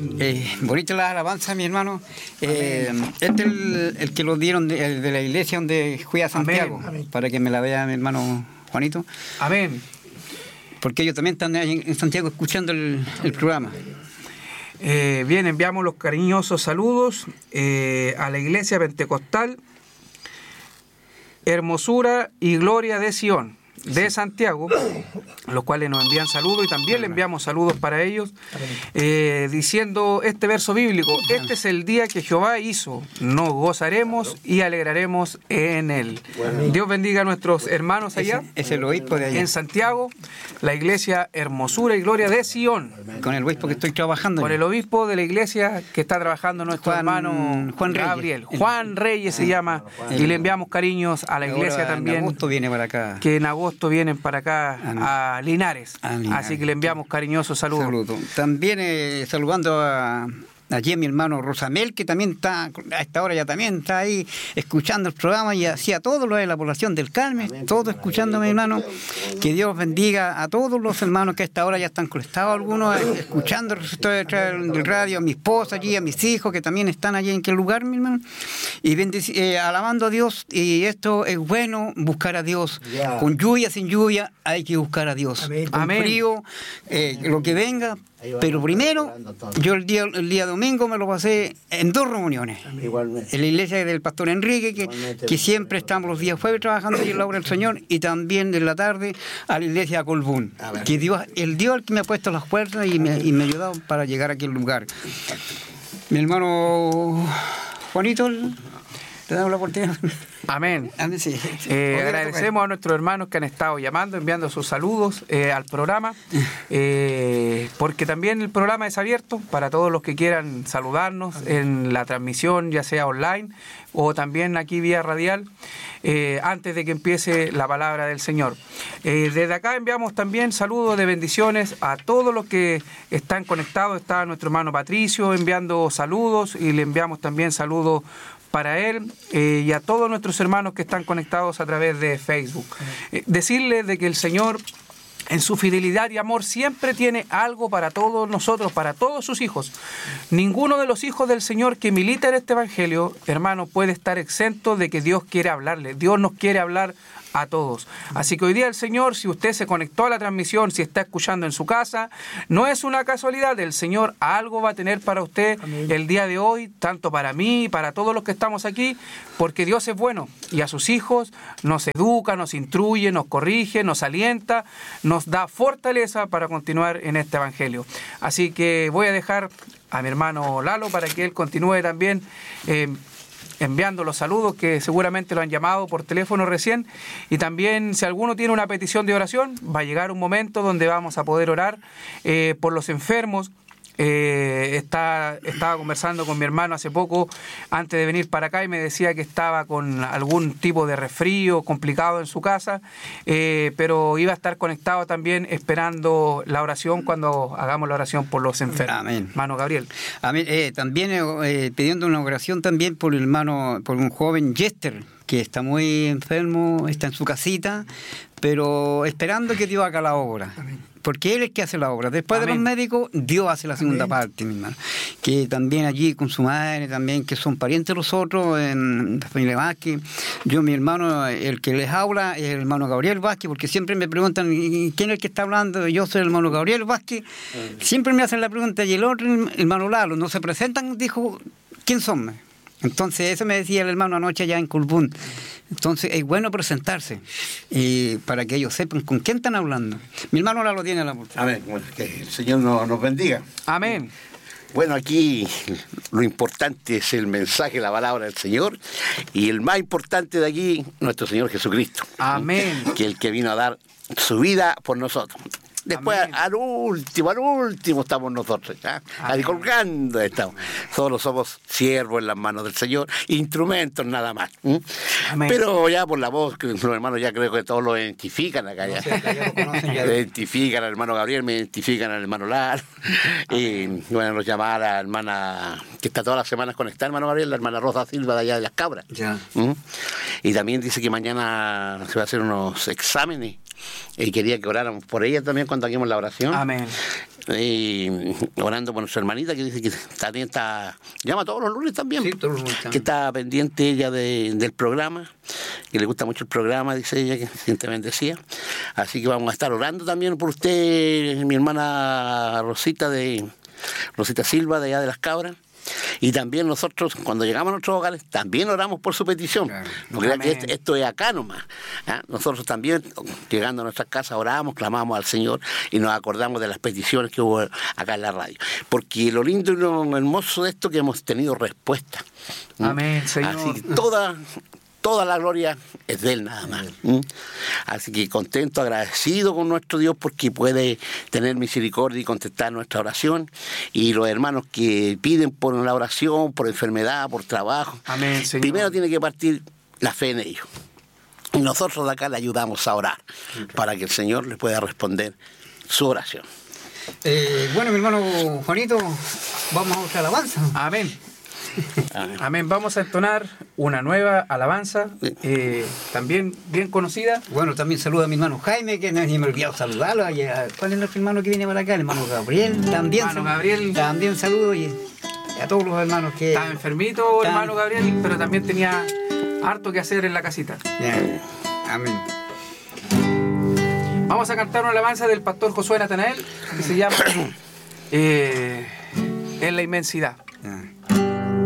Bonita la alabanza, mi hermano. Este es el que lo dieron de la iglesia donde fui a Santiago. Amén. Para que me la vea mi hermano Juanito. Amén. Porque ellos también están en Santiago escuchando el programa. Bien, enviamos los cariñosos saludos a la iglesia pentecostal Hermosura y Gloria de Sion de Santiago, los cuales nos envían saludos y también le enviamos saludos para ellos, diciendo este verso bíblico: este es el día que Jehová hizo, nos gozaremos y alegraremos en él. Dios bendiga a nuestros hermanos allá, es el obispo de allá en Santiago, la iglesia Hermosura y Gloria de Sion, con el obispo que estoy trabajando, con el obispo de la iglesia que está trabajando nuestro hermano Juan Gabriel Reyes. Juan Reyes se llama, y le enviamos cariños a la iglesia. Ahora, también en agosto viene para acá, que en agosto vienen para acá a Linares. Así que le enviamos cariñosos saludos. También saludando allí a mi hermano Rosamel, que también está, a esta hora ya también está ahí escuchando el programa, y así a todos los de la población del Carmen, todos escuchando, mi hermano. Que Dios bendiga a todos los hermanos que a esta hora ya están conectados, algunos escuchando el radio, a mi esposa allí, a mis hijos que también están allí en aquel lugar, mi hermano, y alabando a Dios. Y esto es bueno, buscar a Dios, con lluvia, sin lluvia, hay que buscar a Dios. Con frío, lo que venga. Pero primero, yo el día domingo me lo pasé en 2 reuniones. Igualmente. En la iglesia del pastor Enrique, que siempre estamos los días jueves trabajando allí en la obra del Señor, y también en la tarde a la iglesia de Colbún. Que Dios, el que me ha puesto las puertas y me ha ayudado para llegar a aquel lugar. Mi hermano Juanito, te damos la oportunidad. Amén. Agradecemos a nuestros hermanos que han estado llamando, enviando sus saludos al programa, porque también el programa es abierto para todos los que quieran saludarnos en la transmisión, ya sea online o también aquí vía radial, antes de que empiece la palabra del Señor. Desde acá enviamos también saludos de bendiciones a todos los que están conectados. Está nuestro hermano Patricio enviando saludos, y le enviamos también saludos para él, y a todos nuestros hermanos que están conectados a través de Facebook. Decirles de que el Señor, en su fidelidad y amor, siempre tiene algo para todos nosotros, para todos sus hijos. Ninguno de los hijos del Señor que milita en este evangelio, hermano, puede estar exento de que Dios quiere hablarle. Dios nos quiere hablar a todos. Así que hoy día el Señor, si usted se conectó a la transmisión, si está escuchando en su casa, no es una casualidad. El Señor algo va a tener para usted el día de hoy, tanto para mí y para todos los que estamos aquí, porque Dios es bueno, y a sus hijos nos educa, nos instruye, nos corrige, nos alienta, nos da fortaleza para continuar en este evangelio. Así que voy a dejar a mi hermano Lalo para que él continúe también enviando los saludos, que seguramente lo han llamado por teléfono recién, y también si alguno tiene una petición de oración, va a llegar un momento donde vamos a poder orar por los enfermos. Estaba conversando con mi hermano hace poco, antes de venir para acá, y me decía que estaba con algún tipo de resfrío complicado en su casa, pero iba a estar conectado también esperando la oración cuando hagamos la oración por los enfermos. Amén. Hermano Gabriel. Amén. También pidiendo una oración también por un joven Jester, que está muy enfermo, está en su casita, pero esperando que Dios haga la obra. Amén. Porque Él es el que hace la obra. Después de los médicos, Dios hace la segunda parte, mi hermano. Que también allí con su madre, también que son parientes de los otros, en la familia Vázquez. Yo, mi hermano, el que les habla es el hermano Gabriel Vázquez, porque siempre me preguntan, ¿quién es el que está hablando? Yo soy el hermano Gabriel Vázquez. Siempre me hacen la pregunta, y el otro, el hermano Lalo, no se presentan, dijo, ¿quién son? Entonces, eso me decía el hermano anoche allá en Colbún. Entonces, es bueno presentarse para que ellos sepan con quién están hablando. Mi hermano Lalo tiene la oportunidad. Amén. Bueno, que el Señor nos bendiga. Amén. Bueno, aquí lo importante es el mensaje, la palabra del Señor, y el más importante de aquí, nuestro Señor Jesucristo. Amén. Que el que vino a dar su vida por nosotros. Después, al último estamos nosotros, ¿ya? Ahí colgando estamos. Solo somos siervos en las manos del Señor, instrumentos nada más. Pero ya por la voz, que los hermanos ya creo que todos lo identifican acá. Ya. Identifican al hermano Gabriel, me identifican al hermano Lar. Y bueno, nos llama a la hermana que está todas las semanas conectada, hermano Gabriel, la hermana Rosa Silva de allá de Las Cabras. Ya. Y también dice que mañana se va a hacer unos exámenes y quería que oráramos por ella también cuando hagamos la oración. Amén. Y orando por nuestra hermanita que dice que también llama todos los lunes también, Sí, todos los lunes también. que está pendiente ella del programa, que le gusta mucho el programa, dice ella, que se siente bendecida. Así que vamos a estar orando también por usted, mi hermana Rosita Silva, de allá de Las Cabras. Y también nosotros, cuando llegamos a nuestros hogares, también oramos por su petición. Claro. No crean que esto es acá nomás. Nosotros también, llegando a nuestras casas, oramos, clamamos al Señor y nos acordamos de las peticiones que hubo acá en la radio. Porque lo lindo y lo hermoso de esto es que hemos tenido respuesta. Amén, Señor. Así que toda la gloria es de Él nada más. Así que contento, agradecido con nuestro Dios porque puede tener misericordia y contestar nuestra oración. Y los hermanos que piden por la oración, por enfermedad, por trabajo, Amén, Señor. primero tiene que partir la fe en ellos. Y nosotros de acá le ayudamos a orar para que el Señor le pueda responder su oración. Bueno, mi hermano Juanito, vamos a otra alabanza. Amén. Amén. Vamos a entonar una nueva alabanza, también bien conocida. Bueno, también saluda a mi hermano Jaime, que no ni me he olvidado saludarlo. ¿Cuál es nuestro hermano que viene para acá? El hermano Gabriel. También, también saludo y a todos los hermanos que... Estaba enfermito, hermano Gabriel, pero también tenía harto que hacer en la casita. Amén. Vamos a cantar una alabanza del pastor Josué Natanael, que se llama En la inmensidad.